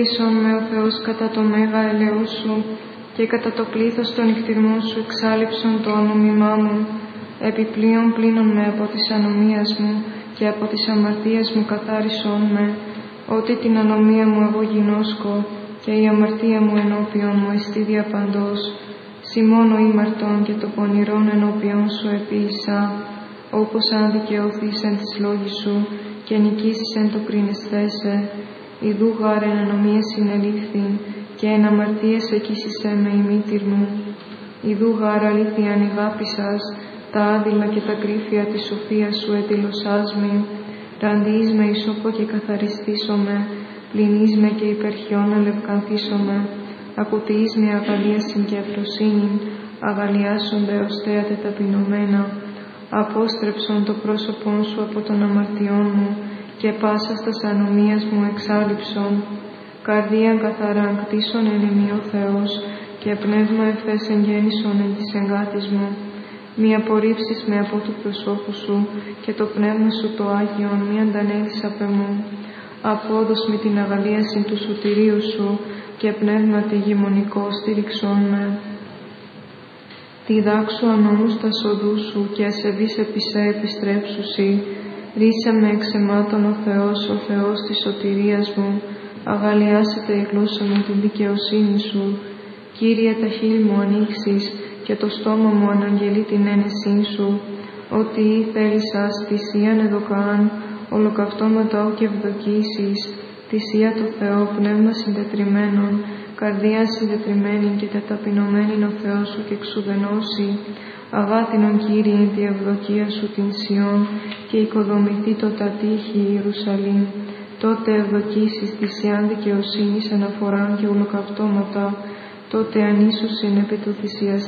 ευλόγησον με ο Θεός κατά το μέγα ελαιός σου και κατά το πλήθος των νυχτηρμών σου εξάλειψον το ανομιμά μου. Επιπλέον πλύνον με από της ανομίας μου και από της αμαρτίας μου καθάρισον με, ότι την ανομία μου εγώ γινώσκω και η αμαρτία μου ενώπιον μου εστί διαπαντός. Συ μόνο ήμαρτον και το πονηρόν ενώπιον σου επίησα, όπως αν δικαιωθείς εν της λόγης σου και νικήσεις εν το κρίνεσθέσαι. Ιδού γάρ εν ανομίες συνελήφθην και εν αμαρτίες εκείσισέ με η μήτηρ μου. Ιδού γάρ αλήθειαν ηγάπησας, τα άδειλα και τα κρύφια της σοφίας σου εδήλωσάς με. Ραντείς με ισόπο και καθαριστήσομαι, πλυνείς με και υπερχιόν αλευκανθήσομαι. Ακουτείς με αγαλίασιν και ευφροσύνην, αγαλιάσονται ως θέατε ταπεινωμένα. Απόστρεψον το πρόσωπον σου από των αμαρτιών μου και πάσας τας ανομίας μου εξάλειψον. Καρδίαν καθαράν κτίσον εν ημί ο Θεός και πνεύμα ευθές εγγέννησον εν της εγκάτης μου. Μη απορρίψεις με από του προσώπου σου και το πνεύμα σου το Άγιον μη αντανέλεις απ' εμού. Απόδος με την αγαλίαση του σωτηρίου σου και πνεύματι γημονικό στήριξόν με. Διδάξου ανόμους τα σοδού σου και ασεβείς επί σε επιστρέψουσι. Ρίσε με εξαιμάτων ο Θεός της σωτηρίας μου. Αγαλιάσετε η γλώσσα μου την δικαιοσύνη σου. Κύριε, τα χείλη μου ανοίξεις και το στόμα μου αναγγελεί την ένεσή σου. Ότι θέλησας θυσίαν εδωκαάν, ολοκαυτώματα και ευδοκίσεις, θυσία το Θεό, πνεύμα συντετριμένον, καρδία συντετριμένη και τεταπεινωμένη ο Θεός σου και εξουδενώσει. Αγάτινον Κύριε τη ευδοκία σου την Σιών και οικοδομηθεί το τα τείχη Ιερουσαλήμ. Τότε ευδοκίσεις θυσιάν δικαιοσύνης αναφοράν και ολοκαυτώματα, τότε ανίσουσιν επί του θυσιαστή